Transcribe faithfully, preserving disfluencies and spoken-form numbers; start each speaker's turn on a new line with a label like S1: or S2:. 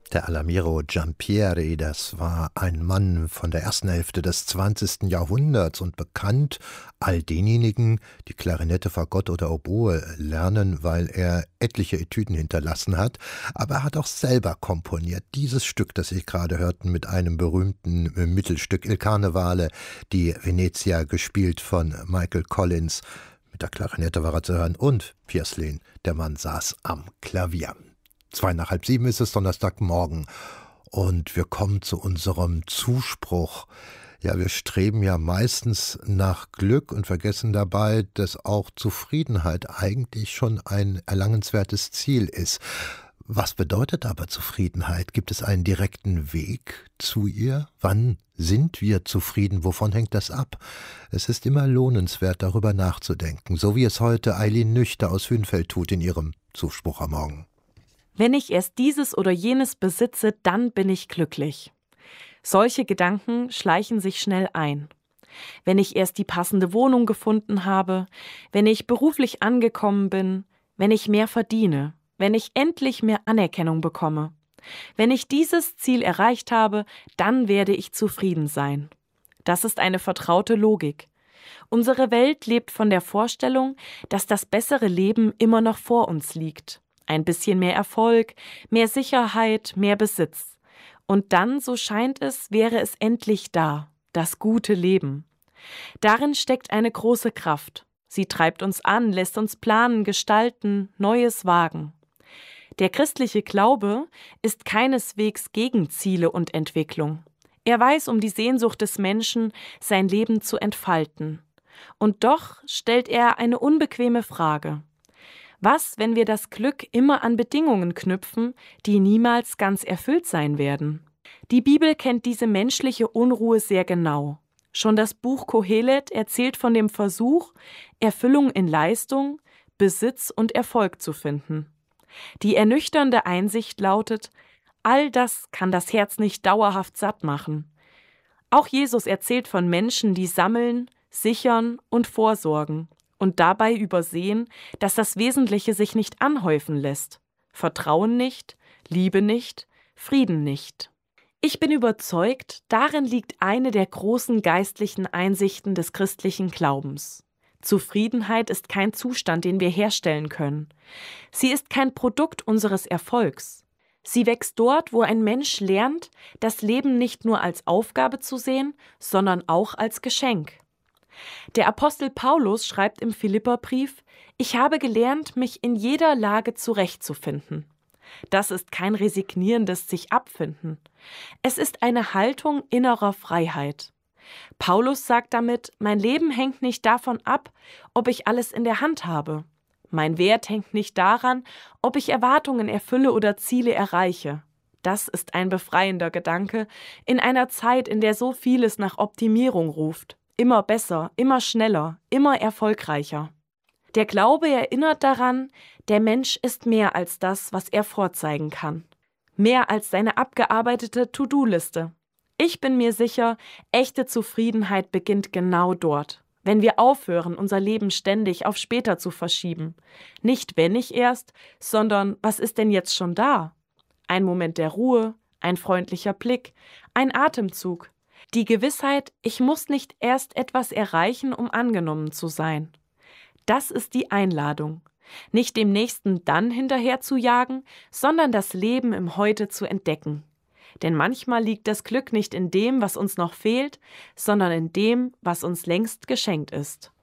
S1: Der Alamiro Giampieri, das war ein Mann von der ersten Hälfte des zwanzigsten Jahrhunderts und bekannt all denjenigen, die Klarinette, Fagott oder Oboe lernen, weil er etliche Etüden hinterlassen hat. Aber er hat auch selber komponiert. Dieses Stück, das Sie gerade hörten, mit einem berühmten Mittelstück Il Carnevale, die Venezia, gespielt von Michael Collins. Mit der Klarinette war er zu hören und Piers Lane, der Mann saß am Klavier. Zwei nach halb sieben ist es, Donnerstagmorgen, und wir kommen zu unserem Zuspruch. Ja, wir streben ja meistens nach Glück und vergessen dabei, dass auch Zufriedenheit eigentlich schon ein erlangenswertes Ziel ist. Was bedeutet aber Zufriedenheit? Gibt es einen direkten Weg zu ihr? Wann sind wir zufrieden? Wovon hängt das ab? Es ist immer lohnenswert, darüber nachzudenken, so wie es heute Eileen Nüchter aus Hünfeld tut in ihrem Zuspruch am Morgen.
S2: Wenn ich erst dieses oder jenes besitze, dann bin ich glücklich. Solche Gedanken schleichen sich schnell ein. Wenn ich erst die passende Wohnung gefunden habe, wenn ich beruflich angekommen bin, wenn ich mehr verdiene, wenn ich endlich mehr Anerkennung bekomme. Wenn ich dieses Ziel erreicht habe, dann werde ich zufrieden sein. Das ist eine vertraute Logik. Unsere Welt lebt von der Vorstellung, dass das bessere Leben immer noch vor uns liegt. Ein bisschen mehr Erfolg, mehr Sicherheit, mehr Besitz. Und dann, so scheint es, wäre es endlich da, das gute Leben. Darin steckt eine große Kraft. Sie treibt uns an, lässt uns planen, gestalten, Neues wagen. Der christliche Glaube ist keineswegs gegen Ziele und Entwicklung. Er weiß um die Sehnsucht des Menschen, sein Leben zu entfalten. Und doch stellt er eine unbequeme Frage. Was, wenn wir das Glück immer an Bedingungen knüpfen, die niemals ganz erfüllt sein werden? Die Bibel kennt diese menschliche Unruhe sehr genau. Schon das Buch Kohelet erzählt von dem Versuch, Erfüllung in Leistung, Besitz und Erfolg zu finden. Die ernüchternde Einsicht lautet, all das kann das Herz nicht dauerhaft satt machen. Auch Jesus erzählt von Menschen, die sammeln, sichern und vorsorgen. Und dabei übersehen, dass das Wesentliche sich nicht anhäufen lässt. Vertrauen nicht, Liebe nicht, Frieden nicht. Ich bin überzeugt, darin liegt eine der großen geistlichen Einsichten des christlichen Glaubens. Zufriedenheit ist kein Zustand, den wir herstellen können. Sie ist kein Produkt unseres Erfolgs. Sie wächst dort, wo ein Mensch lernt, das Leben nicht nur als Aufgabe zu sehen, sondern auch als Geschenk. Der Apostel Paulus schreibt im Philipperbrief, ich habe gelernt, mich in jeder Lage zurechtzufinden. Das ist kein resignierendes sich abfinden. Es ist eine Haltung innerer Freiheit. Paulus sagt damit, mein Leben hängt nicht davon ab, ob ich alles in der Hand habe. Mein Wert hängt nicht daran, ob ich Erwartungen erfülle oder Ziele erreiche. Das ist ein befreiender Gedanke in einer Zeit, in der so vieles nach Optimierung ruft. Immer besser, immer schneller, immer erfolgreicher. Der Glaube erinnert daran, der Mensch ist mehr als das, was er vorzeigen kann. Mehr als seine abgearbeitete To-Do-Liste. Ich bin mir sicher, echte Zufriedenheit beginnt genau dort. Wenn wir aufhören, unser Leben ständig auf später zu verschieben. Nicht wenn ich erst, sondern was ist denn jetzt schon da? Ein Moment der Ruhe, ein freundlicher Blick, ein Atemzug. Die Gewissheit, ich muss nicht erst etwas erreichen, um angenommen zu sein. Das ist die Einladung. Nicht dem Nächsten dann hinterher zu jagen, sondern das Leben im Heute zu entdecken. Denn manchmal liegt das Glück nicht in dem, was uns noch fehlt, sondern in dem, was uns längst geschenkt ist.